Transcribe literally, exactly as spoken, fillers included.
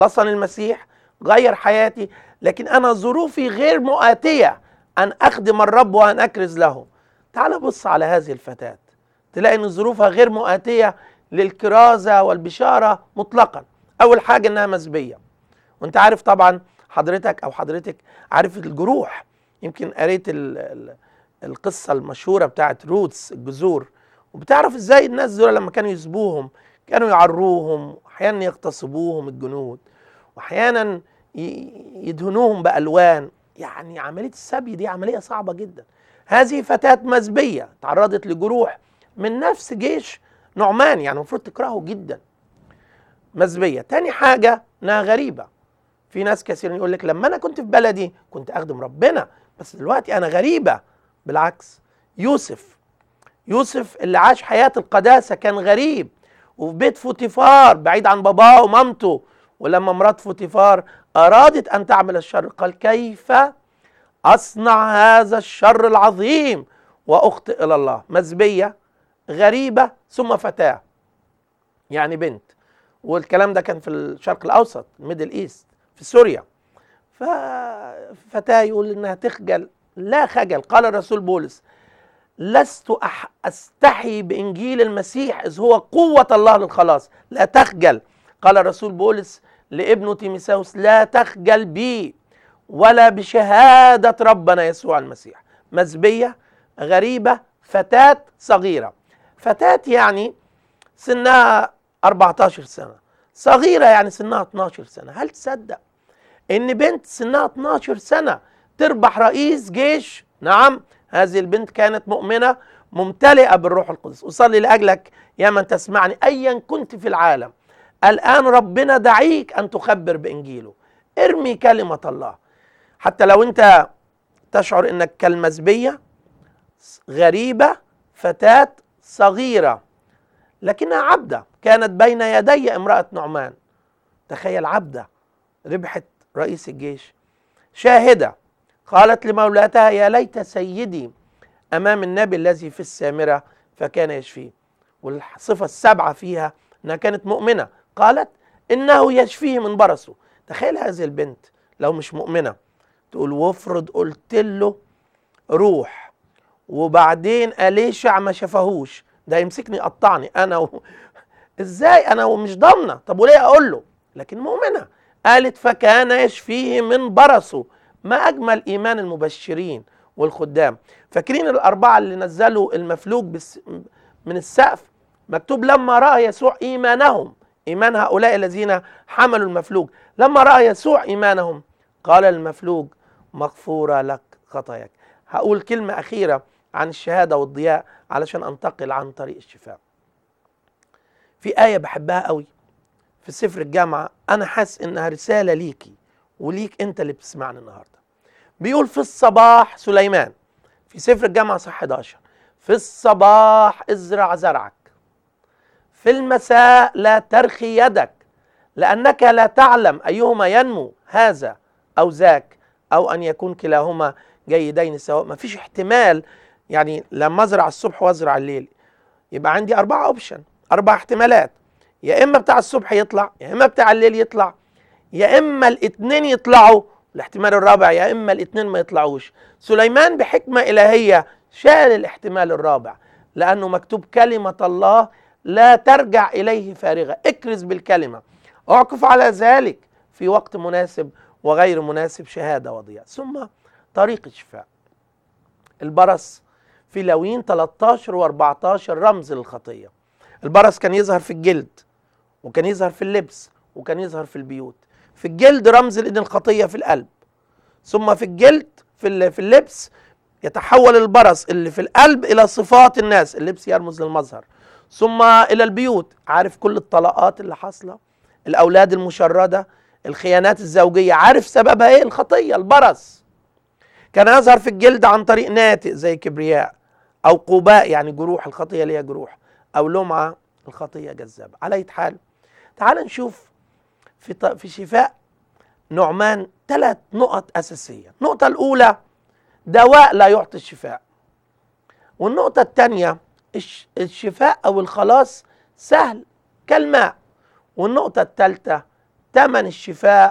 خلصني المسيح، غير حياتي، لكن أنا ظروفي غير مؤاتية أن أخدم الرب وأن أكرز له. تعال بص على هذه الفتاة، تلاقي أن ظروفها غير مؤاتية للكرازة والبشارة مطلقا. أول حاجة أنها مسبية، وأنت عارف طبعا حضرتك أو حضرتك عارف الجروح. يمكن قريت ال ال القصة المشهورة بتاعت روتس الجذور، وبتعرف ازاي الناس دول لما كانوا يسبوهم كانوا يعروهم، واحيانا يغتصبوهم الجنود، واحيانا يدهنوهم بألوان. يعني عملية السبي دي عملية صعبة جدا. هذه فتاة مسبية تعرضت لجروح من نفس جيش نعمان، يعني المفروض تكرهه جدا. مسبية. تاني حاجة انها غريبة. في ناس كثيرين يقول لك لما انا كنت في بلدي كنت اخدم ربنا، بس دلوقتي انا غريبة. بالعكس، يوسف يوسف اللي عاش حياة القداسة كان غريب، وفي بيت فوتيفار بعيد عن باباه ومامته. ولما مرات فوتيفار أرادت أن تعمل الشر قال كيف أصنع هذا الشر العظيم وأخطئ إلى الله. مسبية، غريبة، ثم فتاة، يعني بنت. والكلام ده كان في الشرق الأوسط، الميدل إيست، في سوريا. ففتاة يقول إنها تخجل. لا خجل. قال الرسول بولس لست أستحي بإنجيل المسيح إذ هو قوة الله للخلاص. لا تخجل. قال الرسول بولس لابنه تيموثاوس لا تخجل بي ولا بشهادة ربنا يسوع المسيح. مسبية، غريبة، فتاة صغيرة. فتاة يعني سنها أربعة عشر سنة، صغيرة يعني سنها اتناشر سنة. هل تصدق إن بنت سنها اتناشر سنة تربح رئيس جيش؟ نعم، هذه البنت كانت مؤمنة ممتلئة بالروح القدس. أصلي لأجلك يا من تسمعني أيا كنت في العالم، الآن ربنا دعيك أن تخبر بإنجيله. ارمي كلمة الله. حتى لو أنت تشعر أنك كالمسبية، غريبة، فتاة صغيرة، لكنها عبدة كانت بين يدي امرأة نعمان. تخيل، عبدة ربحت رئيس الجيش. شاهدة قالت لمولاتها يا ليت سيدي أمام النبي الذي في السامرة فكان يشفيه. والصفة السبعة فيها أنها كانت مؤمنة. قالت إنه يشفيه من برصه. تخيل هذه البنت لو مش مؤمنة تقول وافرض قلت له روح وبعدين أليشع ما شافهوش، ده يمسكني يقطعني أنا و... إزاي أنا ومش ضامنة؟ طب وليه أقول له؟ لكن مؤمنة. قالت فكان يشفيه من برصه. ما أجمل إيمان المبشرين والخدام. فاكرين الأربعة اللي نزلوا المفلوج بس من السقف؟ مكتوب لما رأى يسوع إيمانهم، إيمان هؤلاء الذين حملوا المفلوج، لما رأى يسوع إيمانهم قال المفلوج مغفورة لك خطاياك. هقول كلمة أخيرة عن الشهادة والضياء علشان أنتقل عن طريق الشفاء. في آية بحبها قوي في سفر الجامعة، أنا حاسس إنها رسالة ليكي وليك أنت اللي بتسمعني النهاردة. بيقول في الصباح سليمان في سفر الجامعة صح احد عشر، في الصباح ازرع زرعك، في المساء لا ترخي يدك، لأنك لا تعلم أيهما ينمو هذا أو ذاك، أو أن يكون كلاهما جيدين سواء. ما فيش احتمال يعني لما أزرع الصبح وأزرع الليل يبقى عندي أربعة أوبشن، أربع احتمالات. يا إما بتاع الصبح يطلع، يا إما بتاع الليل يطلع، يا إما الاتنين يطلعوا. الاحتمال الرابع يا إما الاتنين ما يطلعوش. سليمان بحكمة إلهية شال الاحتمال الرابع، لأنه مكتوب كلمة الله لا ترجع إليه فارغة. اكرز بالكلمة، اعكف على ذلك في وقت مناسب وغير مناسب، شهادة وضياء. ثم طريق الشفاء. البرص في لاويين ثلاثة عشر وأربعة عشر رمز للخطية. البرص كان يظهر في الجلد، وكان يظهر في اللبس، وكان يظهر في البيوت. في الجلد رمز لأن الخطية في القلب، ثم في الجلد في في اللبس يتحول البرص اللي في القلب إلى صفات الناس. اللبس يرمز للمظهر. ثم إلى البيوت، عارف كل الطلاقات اللي حاصلة، الأولاد المشردة، الخيانات الزوجية، عارف سببها إيه؟ الخطية، البرص. كان يظهر في الجلد عن طريق ناتئ زي كبرياء، أو قباء يعني جروح، الخطية ليها جروح، أو لمعة، الخطية جذابة. على أي حال تعال نشوف في في شفاء نعمان ثلاث نقط أساسية. النقطة الأولى دواء لا يعطي الشفاء. والنقطة الثانية الشفاء أو الخلاص سهل كالماء. والنقطة الثالثة ثمن الشفاء